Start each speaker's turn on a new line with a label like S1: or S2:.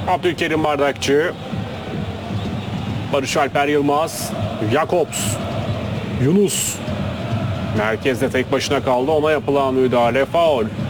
S1: Abdülkerim Bardakçı. Barış Alper Yılmaz. Jakobs. Yunus. Merkezde tek başına kaldı. Ona yapılan müdahale faul.